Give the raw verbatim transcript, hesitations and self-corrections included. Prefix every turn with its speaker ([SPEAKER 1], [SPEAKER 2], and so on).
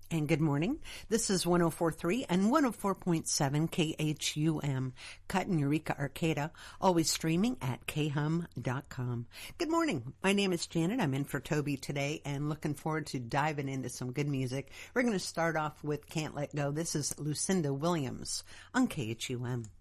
[SPEAKER 1] And good morning. This is one oh four point three and one oh four point seven K H U M, cut in Eureka, Arcata, always streaming at k hum dot com. Good morning. My name is Janet. I'm in for Toby today and looking forward to diving into some good music. We're going to start off with Can't Let Go. This is Lucinda Williams on K H U M.